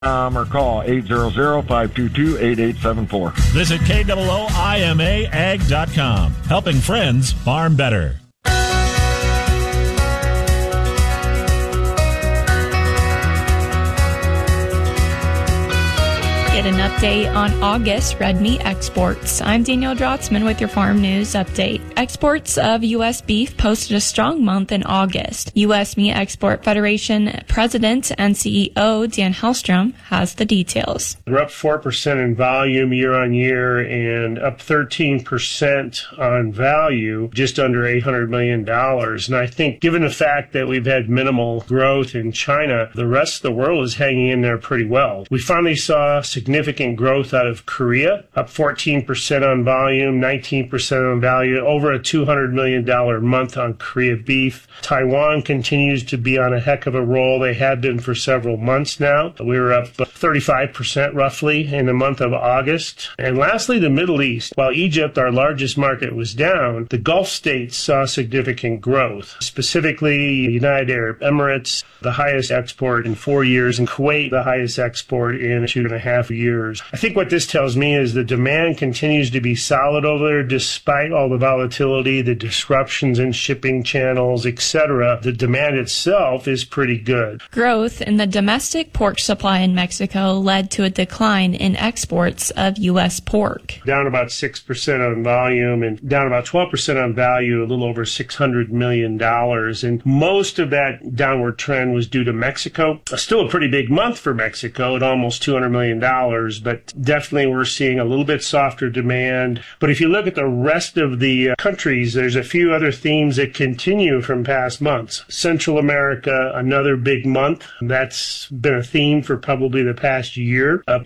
or call 800-522-8874. Visit KOOIMAAg.com. Helping friends farm better. Get an update on August red meat exports. I'm Danielle Drotzman with your Farm News Update. Exports of U.S. beef posted a strong month in August. U.S. Meat Export Federation President and CEO Dan Hellstrom has the details. We're up 4% in volume year on year and up 13% on value, just under $800 million. And I think given the fact that we've had minimal growth in China, the rest of the world is hanging in there pretty well. We finally saw significant growth out of Korea, up 14% on volume, 19% on value, over a $200 million month on Korea beef. Taiwan continues to be on a heck of a roll. They have been for several months now. We were up 35% roughly in the month of August. And lastly, the Middle East. While Egypt, our largest market, was down, the Gulf states saw significant growth. Specifically, the United Arab Emirates, the highest export in 4 years, and Kuwait, the highest export in 2.5 years. I think what this tells me is the demand continues to be solid over there despite all the volatility, the disruptions in shipping channels, etc. The demand itself is pretty good. Growth in the domestic pork supply in Mexico led to a decline in exports of U.S. pork. Down about 6% on volume and down about 12% on value, a little over $600 million. And most of that downward trend was due to Mexico. Still a pretty big month for Mexico at almost $200 million, but definitely we're seeing a little bit softer demand. But if you look at the rest of the countries, there's a few other themes that continue from past months. Central America, another big month. That's been a theme for probably the past year, up